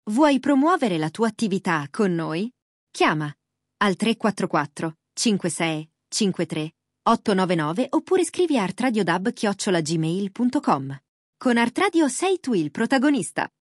Vuoi promuovere la tua attività con noi? Chiama al 344 56 53 899 oppure scrivi a artradiodab@gmail.com. Con Artradio sei tu il protagonista.